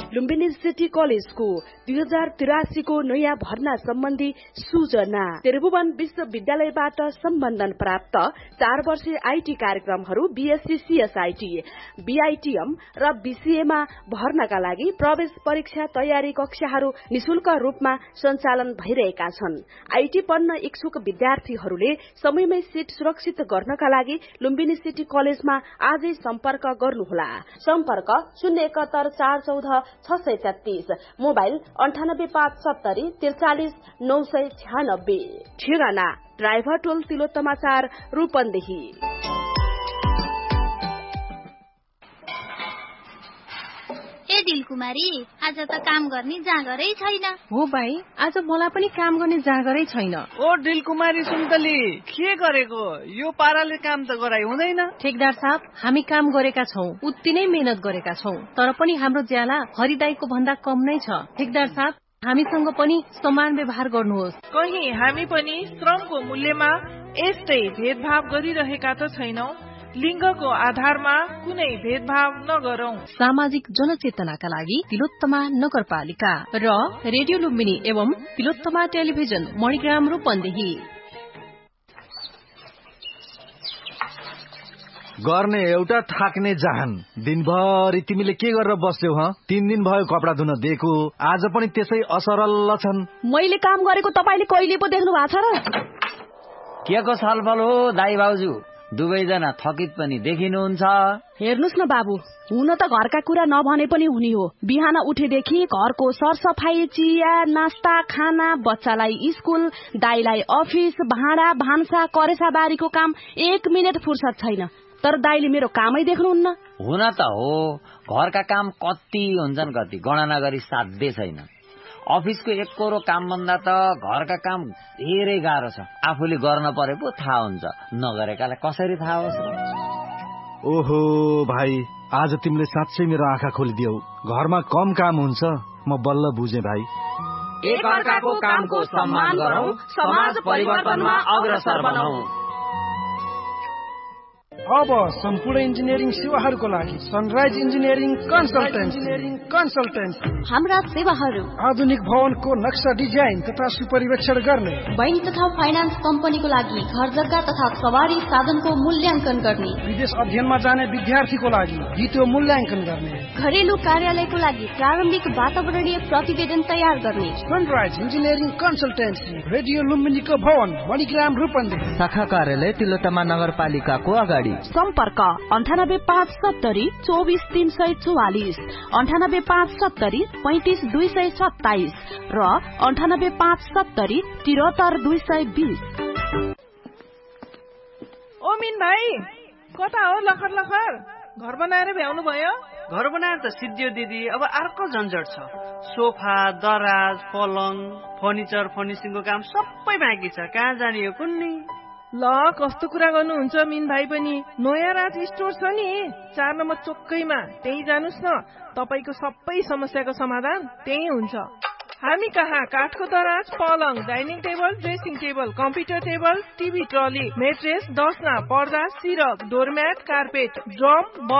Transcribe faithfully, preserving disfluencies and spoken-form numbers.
Lumbini city कलेजको दुई हजार तिरासी को नयाँ भर्ना सम्बन्धी सूचना। त्रिभुवन विश्वविद्यालयबाट सम्बन्धन प्राप्त चार वर्षीय आईटी कार्यक्रमहरू बीएससी सीएसआईटी, बीआईटीएम र बीसीएमा भर्नका लागि प्रवेश परीक्षा तयारी कक्षाहरू निशुल्क रूपमा सञ्चालन भइरहेका छन्। आईटी पढ्न इच्छुक विद्यार्थीहरूले समयमै सीट सुरक्षित गर्नका लागि लुम्बिनी सिटी कलेजमा आजै सम्पर्क गर्नुहोला। सम्पर्क शून्य एकहत्तर चार चौध छ सय तेत्तीस, मोबाइल अन्ठानब्बे पाँच सत्तरी त्रिचालिस नौ सय छ्यानब्बे। ठेगाना ड्राइभर टोल तिलोत्तमा चार रूपन्देही। ए दिलकुमारी, आज त काम गर्ने जाँगरै छैन। हो भाइ, आज मलाई पनि काम गर्ने जाँगरै छैन। ओ दिलकुमारी सुन्तली, के गरेको? यो पाराले काम त गराइ हुँदैन। ठेकदार साहब, हामी काम गरेका छौं, उति नै मेहनत गरेका छौं, तर पनि हाम्रो ज्याला हरिदाईको भन्दा कम नै छ। ठेकदार साहब, हामीसँग पनि समान व्यवहार गर्नुहोस्। कहीं हामी पनि श्रमको मूल्यमा यस्तै भेदभाव गरिरहेका त छैनौं। लिङ्गको आधारमा कुनै भेदभाव नगरौं। सामाजिक जनचेतनाका लागि तिलोत्तमा नगरपालिका र रेडियो लुम्बिनी एवं तिलोत्तमा टेलिभिजन मणिग्राम रूपन्देही। गर्ने एउटा थाक्ने जहान। दिनभरि तिमीले के गरेर बस्यौ? ह तीन दिन भयो कपडा धुन दिएको, आज पनि त्यसै असरल छन्। मैले काम गरेको तपाईले कहिले पो देख्नु भएको छ र? के को छलफल हो दाइ भाउजू? दुवैजना थकित पनि देखिनुहुन्छ। हेर्नुस् न बाबु, हुन त घरका कुरा नभने पनि हुने हो। बिहान उठेदेखि घरको सरसफाई, चिया नास्ता, खाना, बच्चालाई स्कुल, दाइलाई अफिस, भाँडा भान्सा, करेसा बारीको काम, एक मिनट फुर्सद छैन। तर दाइले मेरो कामै देख्नुहुन्न। हुन त हो, घरका काम कति हुन्छन् कति गणना गरी साध्य छैन। अफिसको एक कोरो काम भन्दा त घरका काम धेरै गाह्रो छ। आफूले गर्न परे पो थाहा हुन्छ, नगरेकालाई कसरी थाहा होस्? ओहो भाइ, आज तिमीले साँच्चै मेरो आँखा खोलिदियौ। घरमा कम काम हुन्छ, म बल्ल बुझे भाइ। एक अर्काको कामको सम्मान गरौं, समाज परिवर्तनमा अग्रसर बनाऊ। अब सम्पूर्ण इन्जिनियरिङ सेवाहरूको लागि सनराइज इन्जिनियरिङ कन्सल्टेन्ट कन्सल्टेन्ट हाम्रा सेवाहरू आधुनिक भवनको नक्सा डिजाइन तथा सुपरिवेक्षण गर्ने, बैंक तथा फाइनान्स कम्पनीको लागि घर जग्गा तथा सवारी साधनको मूल्याङ्कन गर्ने, विदेश अध्ययनमा जाने विद्यार्थीको लागि भिडियो मूल्याङ्कन गर्ने, घरेलु कार्यालयको लागि प्रारम्भिक वातावरणीय प्रतिवेदन तयार गर्ने। सनराइज इन्जिनियरिङ कन्सल्टेन्सी, रेडियो लुम्बिनीको भवन, मणिग्राम रूपन्देही, शाखा कार्यालय तिलोत्तमा नगरपालिकाको अगाडि। सम्पर्क अन्ठानब्बे पाँच सत्तरी चौबिस तीन सय चौवालिस, अन्ठानब्बे पाँच सत्तरी पैंतिस दुई सय सत्ताइस र अन्ठानब्बे पाँच सत्तरी तिहत्तर दुई सय बीस। ओ मिन भाइ, कता हो लखर लखर? घर बनाएर भ्याउनु भयो? घर बनाएर त सिद्धियो दिदी, अब अर्को झन्झट छ। सोफा, दराज, पलङ, फर्निचर, फर्निसिङको काम सबै बाँकी छ। कहाँ जाने हो कुन्नी? ल, कस्तो कुरा गर्नुहुन्छ मिन भाइ पनि? नयाँ राज स्टोर छ नि, चार नम्बर चोकैमा, त्यही जानुस् न। तपाईको सबै समस्याको समाधान त्यही हुन्छ। हामी कहाँ काठको दराज, पलङ, dining table, dressing table, computer table, TV trolley, mattress, दसना, पर्दा, सिरक, डोरम्याट, कार्पेट, ड्रम,